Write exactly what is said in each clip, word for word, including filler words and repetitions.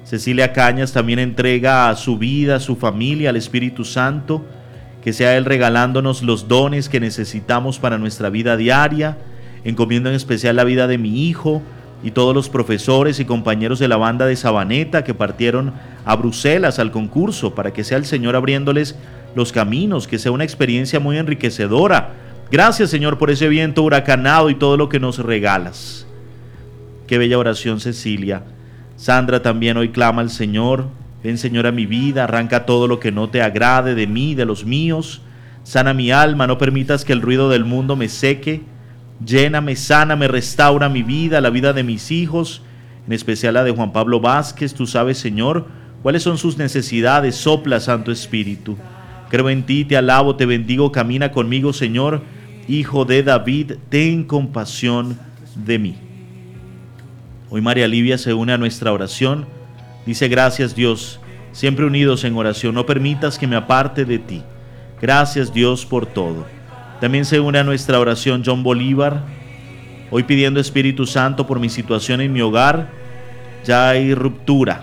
Cecilia Cañas también entrega su vida, su familia al Espíritu Santo, que sea Él regalándonos los dones que necesitamos para nuestra vida diaria. Encomiendo en especial la vida de mi hijo y todos los profesores y compañeros de la banda de Sabaneta que partieron a Bruselas al concurso, para que sea el Señor abriéndoles los caminos, que sea una experiencia muy enriquecedora. Gracias, Señor, por ese viento huracanado y todo lo que nos regalas. Qué bella oración, Cecilia. Sandra también hoy clama al Señor: ven, Señor, a mi vida, arranca todo lo que no te agrade de mí, de los míos. Sana mi alma, no permitas que el ruido del mundo me seque. Lléname, sáname, restaura mi vida, la vida de mis hijos, en especial la de Juan Pablo Vázquez. Tú sabes, Señor, cuáles son sus necesidades. Sopla, Santo Espíritu. Creo en ti, te alabo, te bendigo. Camina conmigo, Señor. Hijo de David, ten compasión de mí. Hoy María Livia se une a nuestra oración. Dice: gracias, Dios, siempre unidos en oración, no permitas que me aparte de ti. Gracias, Dios, por todo. También se une a nuestra oración John Bolívar, hoy pidiendo Espíritu Santo por mi situación en mi hogar. Ya hay ruptura.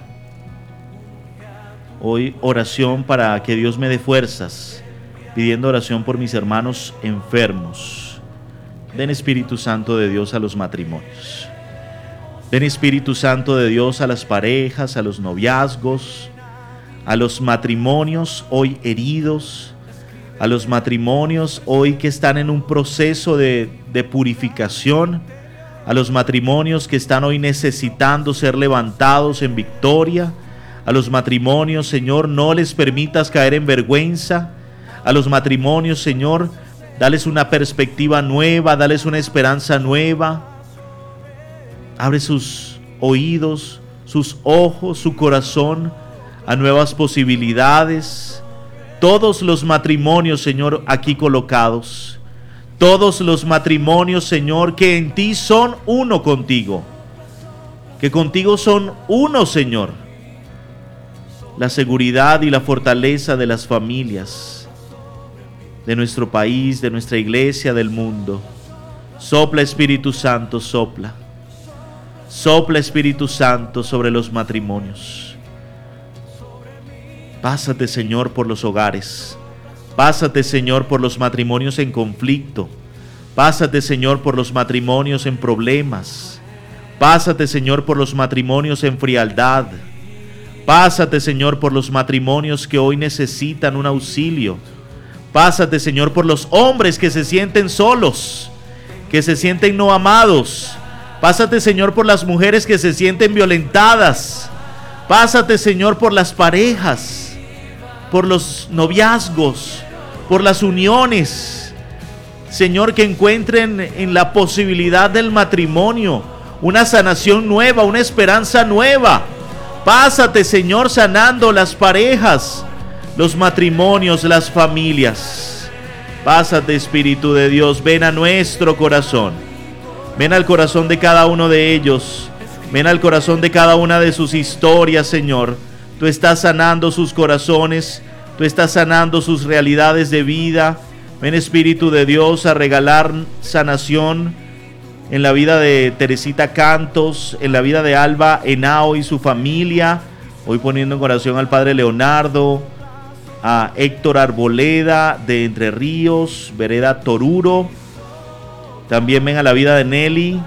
Hoy oración para que Dios me dé fuerzas, pidiendo oración por mis hermanos enfermos. Ven, Espíritu Santo de Dios, a los matrimonios. Ven, Espíritu Santo de Dios, a las parejas, a los noviazgos, a los matrimonios hoy heridos, a los matrimonios hoy que están en un proceso de, de purificación, a los matrimonios que están hoy necesitando ser levantados en victoria, a los matrimonios, Señor, no les permitas caer en vergüenza, a los matrimonios, Señor, dales una perspectiva nueva, dales una esperanza nueva. Abre sus oídos, sus ojos, su corazón a nuevas posibilidades. Todos los matrimonios, Señor, aquí colocados, todos los matrimonios, Señor, que en ti son uno contigo, que contigo son uno, Señor. La seguridad y la fortaleza de las familias, de nuestro país, de nuestra iglesia, del mundo. Sopla, Espíritu Santo, sopla. Sopla, Espíritu Santo, sobre los matrimonios. Pásate, Señor, por los hogares. Pásate, Señor, por los matrimonios en conflicto. Pásate, Señor, por los matrimonios en problemas. Pásate, Señor, por los matrimonios en frialdad. Pásate, Señor, por los matrimonios que hoy necesitan un auxilio. Pásate, Señor, por los hombres que se sienten solos, que se sienten no amados. Pásate, Señor, por las mujeres que se sienten violentadas. Pásate, Señor, por las parejas, por los noviazgos, por las uniones. Señor, que encuentren en la posibilidad del matrimonio una sanación nueva, una esperanza nueva. Pásate, Señor, sanando las parejas, los matrimonios, las familias. Pásate, Espíritu de Dios, ven a nuestro corazón. Ven al corazón de cada uno de ellos. Ven al corazón de cada una de sus historias, Señor. Tú estás sanando sus corazones. Tú estás sanando sus realidades de vida. Ven, Espíritu de Dios, a regalar sanación en la vida de Teresita Cantos, en la vida de Alba Henao y su familia. Hoy poniendo en oración al Padre Leonardo, a Héctor Arboleda de Entre Ríos, Vereda Toruro. También ven a la vida de Nelly,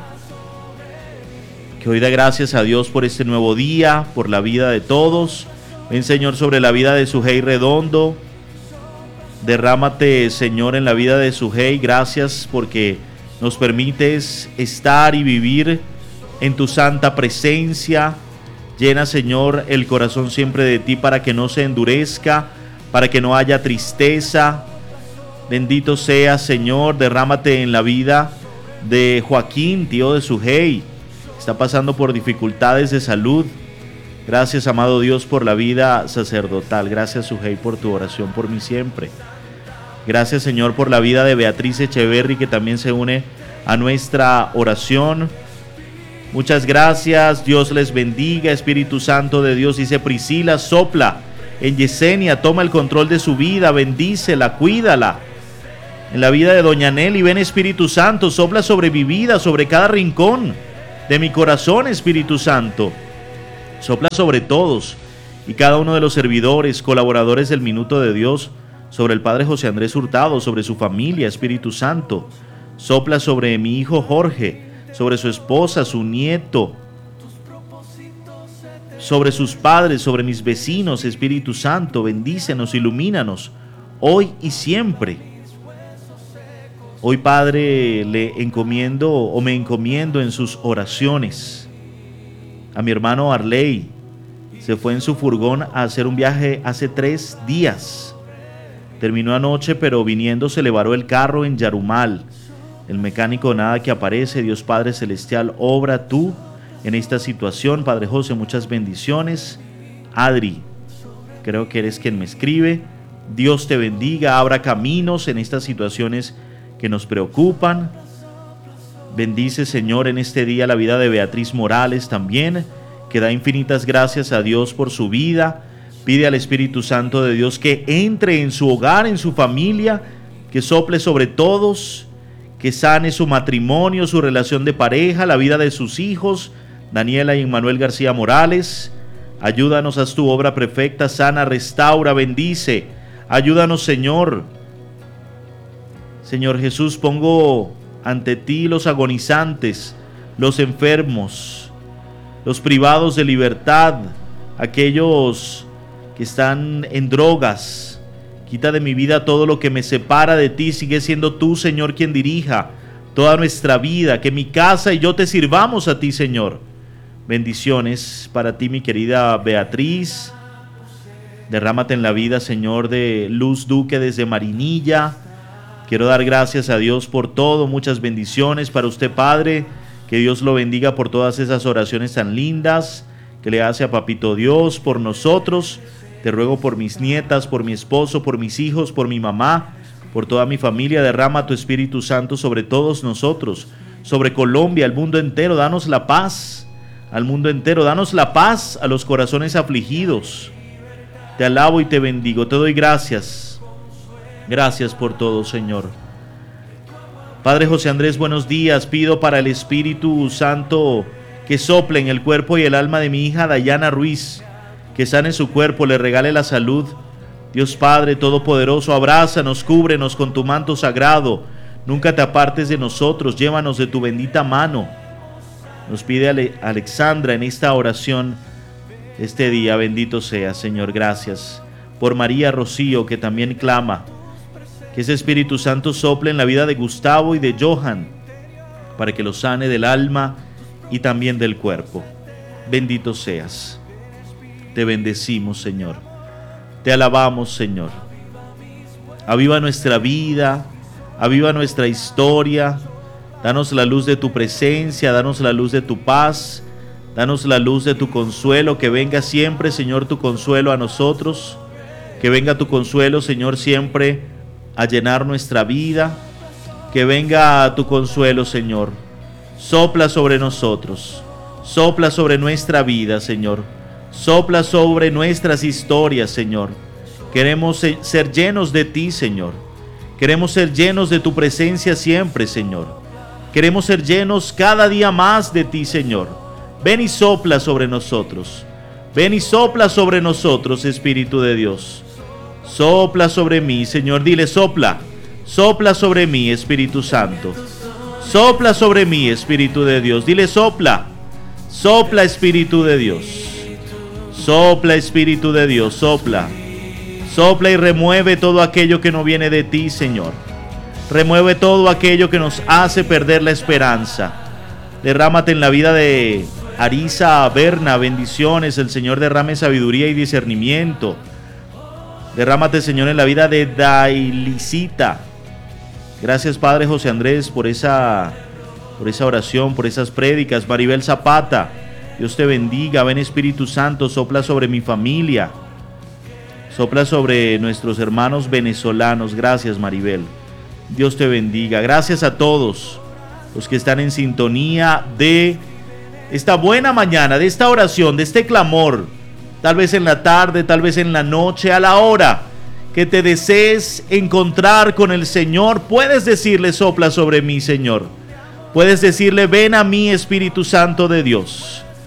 que hoy da gracias a Dios por este nuevo día, por la vida de todos. Ven, Señor, sobre la vida de Sujei Redondo. Derrámate, Señor, en la vida de Sujei. Gracias porque nos permites estar y vivir en tu santa presencia. Llena, Señor, el corazón siempre de ti para que no se endurezca, para que no haya tristeza. Bendito sea, Señor, derrámate en la vida de Joaquín, tío de Sujei. Está pasando por dificultades de salud. Gracias, amado Dios, por la vida sacerdotal. Gracias, Sujei, por tu oración por mí siempre. Gracias, Señor, por la vida de Beatriz Echeverry, que también se une a nuestra oración. Muchas gracias. Dios les bendiga. Espíritu Santo de Dios, dice Priscila, sopla en Yesenia, toma el control de su vida, bendícela, cuídala. En la vida de Doña Nelly, ven, Espíritu Santo, sopla sobre mi vida, sobre cada rincón de mi corazón, Espíritu Santo. Sopla sobre todos y cada uno de los servidores, colaboradores del Minuto de Dios, sobre el Padre José Andrés Hurtado, sobre su familia, Espíritu Santo. Sopla sobre mi hijo Jorge, sobre su esposa, su nieto, sobre sus padres, sobre mis vecinos, Espíritu Santo. Bendícenos, ilumínanos, hoy y siempre. Hoy, Padre, le encomiendo o me encomiendo en sus oraciones a mi hermano Arley. Se fue en su furgón a hacer un viaje hace tres días. Terminó anoche, pero viniendo se le varó el carro en Yarumal. El mecánico nada que aparece. Dios Padre Celestial, obra tú en esta situación. Padre José, muchas bendiciones. Adri, creo que eres quien me escribe. Dios te bendiga, abra caminos en estas situaciones que nos preocupan. Bendice, Señor, en este día la vida de Beatriz Morales también, que da infinitas gracias a Dios por su vida. Pide al Espíritu Santo de Dios que entre en su hogar, en su familia, que sople sobre todos, que sane su matrimonio, su relación de pareja, la vida de sus hijos, Daniela y Manuel García Morales. Ayúdanos, haz tu obra perfecta, sana, restaura, bendice. Ayúdanos, Señor. Señor Jesús, pongo ante ti los agonizantes, los enfermos, los privados de libertad, aquellos que están en drogas. Quita de mi vida todo lo que me separa de ti. Sigue siendo tú, Señor, quien dirija toda nuestra vida. Que mi casa y yo te sirvamos a ti, Señor. Bendiciones para ti, mi querida Beatriz. Derrámate en la vida, Señor, de Luz Duque desde Marinilla. Quiero dar gracias a Dios por todo. Muchas bendiciones para usted, Padre. Que Dios lo bendiga por todas esas oraciones tan lindas que le hace a Papito Dios por nosotros. Te ruego por mis nietas, por mi esposo, por mis hijos, por mi mamá, por toda mi familia. Derrama tu Espíritu Santo sobre todos nosotros, sobre Colombia, el mundo entero. Danos la paz al mundo entero. Danos la paz a los corazones afligidos. Te alabo y te bendigo. Te doy gracias. Gracias por todo, Señor. Padre José Andrés, buenos días. Pido para el Espíritu Santo que sople en el cuerpo y el alma de mi hija Dayana Ruiz, que sane su cuerpo, le regale la salud. Dios Padre Todopoderoso, abrázanos, cúbrenos con tu manto sagrado. Nunca te apartes de nosotros, llévanos de tu bendita mano. Nos pide Ale- Alexandra en esta oración este día. Bendito sea, Señor, gracias. Por María Rocío, que también clama. Que ese Espíritu Santo sople en la vida de Gustavo y de Johan, para que los sane del alma y también del cuerpo. Bendito seas. Te bendecimos, Señor. Te alabamos, Señor. Aviva nuestra vida, aviva nuestra historia. Danos la luz de tu presencia, danos la luz de tu paz, danos la luz de tu consuelo. Que venga siempre, Señor, tu consuelo a nosotros. Que venga tu consuelo, Señor, siempre a llenar nuestra vida. Que venga tu consuelo, Señor. Sopla sobre nosotros, sopla sobre nuestra vida, Señor. Sopla sobre nuestras historias, Señor. Queremos ser llenos de ti, Señor. Queremos ser llenos de tu presencia siempre, Señor. Queremos ser llenos cada día más de ti, Señor. Ven y sopla sobre nosotros. Ven y sopla sobre nosotros, Espíritu de Dios. Sopla sobre mí, Señor. Dile, sopla. Sopla sobre mí, Espíritu Santo. Sopla sobre mí, Espíritu de Dios. Dile, sopla. Sopla, Espíritu de Dios. Sopla, Espíritu de Dios, sopla. Sopla y remueve todo aquello que no viene de ti, Señor. Remueve todo aquello que nos hace perder la esperanza. Derrámate en la vida de Arisa Berna, bendiciones. El Señor derrame sabiduría y discernimiento. Derrámate, Señor, en la vida de Dailicita. Gracias, Padre José Andrés, por esa, por esa oración, por esas prédicas. Maribel Zapata, Dios te bendiga. Ven, Espíritu Santo, sopla sobre mi familia. Sopla sobre nuestros hermanos venezolanos. Gracias, Maribel. Dios te bendiga. Gracias a todos los que están en sintonía de esta buena mañana, de esta oración, de este clamor. Tal vez en la tarde, tal vez en la noche, a la hora que te desees encontrar con el Señor, puedes decirle, sopla sobre mí, Señor. Puedes decirle, ven a mí, Espíritu Santo de Dios.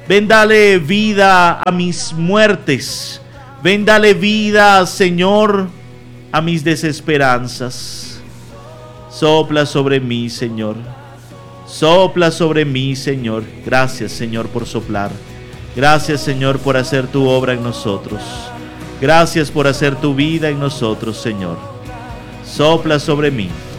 Ven, dale vida a mis muertes. Ven, dale vida, Señor, a mis desesperanzas. Sopla sobre mí, Señor. Sopla sobre mí, Señor. Gracias, Señor, por soplar. Gracias, Señor, por hacer tu obra en nosotros. Gracias por hacer tu vida en nosotros, Señor. Sopla sobre mí.